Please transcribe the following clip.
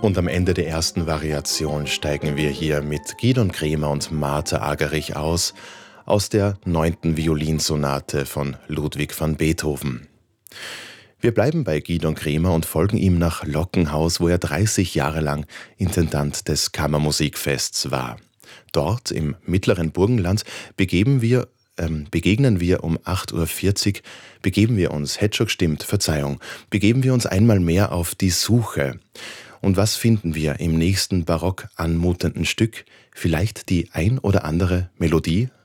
Und am Ende der ersten Variation steigen wir hier mit Gidon Kremer und Martha Argerich aus der 9. Violinsonate von Ludwig van Beethoven. Wir bleiben bei Gidon Kremer und folgen ihm nach Lockenhaus, wo er 30 Jahre lang Intendant des Kammermusikfests war. Dort im mittleren Burgenland begegnen wir um 8:40 Uhr, begeben wir uns einmal mehr auf die Suche. Und was finden wir im nächsten barock anmutenden Stück? Vielleicht die ein oder andere Melodie